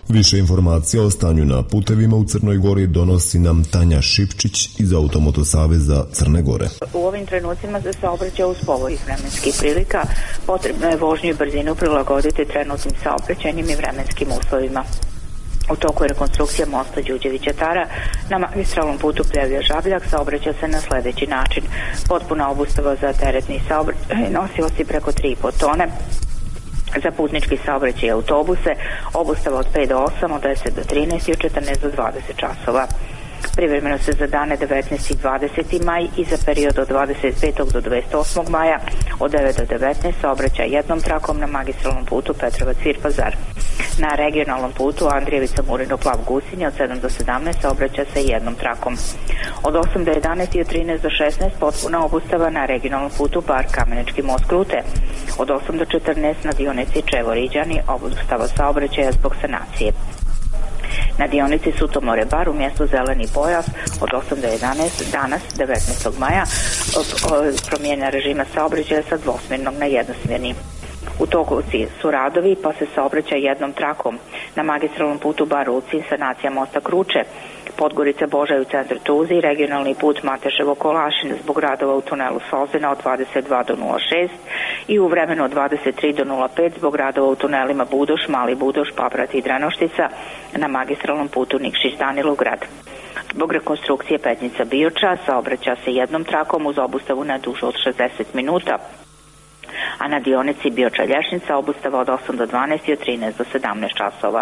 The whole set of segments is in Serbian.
Više informacija o stanju na putevima u Crnoj Gori donosi nam Tanja Šipčić iz Automoto saveza Crne Gore. U ovim trenucima za saobraćaj uz povoljnih vremenskih prilika potrebno je vožnju i brzinu prilagoditi trenutnim saobraćajnim i vremenskim uslovima. U toku je rekonstrukcija mosta Đurđevića-Tara na magistralnom putu Pljevlja-Žabljak. Saobraća se na sledeći način: potpuna obustava za teretni saobraćaj nosivosti preko 3,5 tone, za putnički saobraćaj i autobuse obustava od 5 do 8, od 10 do 13 i od 14 do 20 časova. Privremeno se za dane 19. i 20. maj i za period od 25. do 28. maja od 9 do 19 saobraća jednom trakom na magistralnom putu Petrovac-Virpazar. Na regionalnom putu Andrijevica-Murino-Plav-Gusinje od 7 do 17 saobraća se jednom trakom. Od 8 do 11 i od 13 do 16 potpuna obustava na regionalnom putu Bar-Kamenički most-Krute. Od 8 do 14 na dionici Čevo-Riđani obustava saobraćaja zbog sanacije. Na dionici Sutomore-Bar u mjestu Zeleni pojas od 8 do 11 danas 19. maja promjena režima saobraćaja sa dvosmjernog na jednosmjerni. U toku su radovi pa se saobraća jednom trakom. Na magistralnom putu Bar-Ulcin sanacija mosta Kruče, Podgorica Božaj u centru Tuzi, regionalni put Mateševo-Kolašin zbog radova u tunelu Sozena od 22 do 06 i u vremenu od 23 do 05 zbog radova u tunelima Budoš, Mali Budoš, Paprat i Dranoštica na magistralnom putu Nikšić-Danilograd. Zbog rekonstrukcije Petnica-Bioča saobraća se jednom trakom uz obustavu na dužu od 60 minuta, a na dionici Bioča-Lješnica obustava od 8 do 12 i od 13 do 17 časova.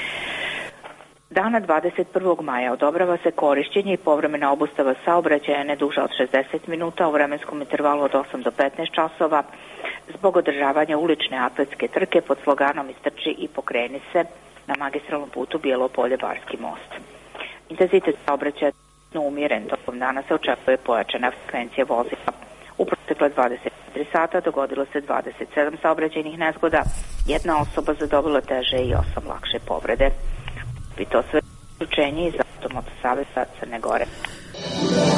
Dana 21. maja odobrava se korišćenje i povremena obustava saobraćaja ne duža od 60 minuta u vremenskom intervalu od 8 do 15 časova zbog održavanja ulične atletske trke pod sloganom Istrči i pokreni se na magistralnom putu Bijelo Polje-Barski most. Intenzitet saobraćaja je umjeren, tokom dana se očekuje pojačana frekvencija vozila. U protekle 24 sata dogodilo se 27 saobraćajnih nezgoda, jedna osoba zadobila teže i 8 lakše povrede. I to sve učenje iz Automoto saveza Crne Gore.